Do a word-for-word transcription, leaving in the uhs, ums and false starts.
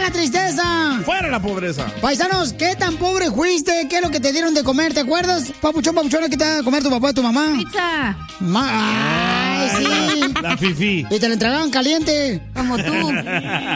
la tristeza! ¡Fuera la pobreza! Paisanos, ¿qué tan pobre fuiste? ¿Qué es lo que te dieron de comer? ¿Te acuerdas? Papuchón, papuchón, ¿qué te da de comer tu papá y tu mamá? Pizza. Ma ¡Ay, sí! La fifí. Y te la entregaban caliente. Como tú.